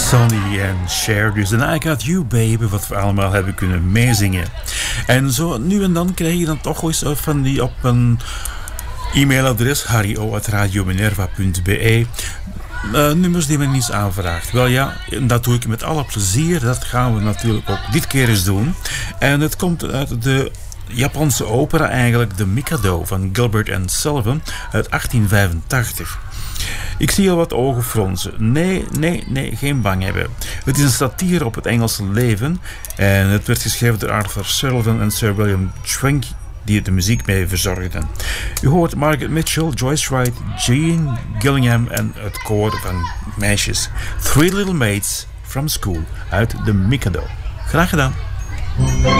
Sonny en Cher dus. En I Got You Baby, wat we allemaal hebben kunnen meezingen. En zo nu en dan krijg je dan toch eens van die op een e-mailadres harry@radiominerva.be nummers die men niet aanvraagt. Wel ja, dat doe ik met alle plezier. Dat gaan we natuurlijk ook dit keer eens doen. En het komt uit de Japanse opera eigenlijk, The Mikado van Gilbert and Sullivan uit 1885. Ik zie al wat ogen fronsen. Nee, geen bang hebben. Het is een satire op het Engelse leven. En het werd geschreven door Arthur Sullivan en Sir William Schwenk, die de muziek mee verzorgden. U hoort Margaret Mitchell, Joyce Wright, Jean Gillingham en het koor van meisjes. Three Little Maids from School uit The Mikado. Graag gedaan.